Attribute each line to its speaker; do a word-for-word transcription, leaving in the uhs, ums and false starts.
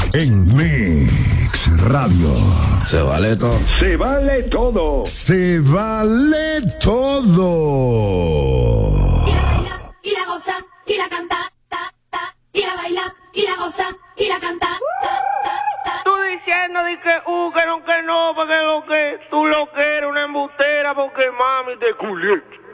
Speaker 1: En Mix Radio.
Speaker 2: Se vale todo.
Speaker 1: Se vale todo. Se vale todo.
Speaker 3: Y la baila, y la goza, y la canta, ta, ta, y la baila, y la goza, y la canta, ta, ta, ta.
Speaker 4: Tú diciendo de que, uh, que no, que no, porque lo que, tú lo que eres una embustera, porque mami te culé.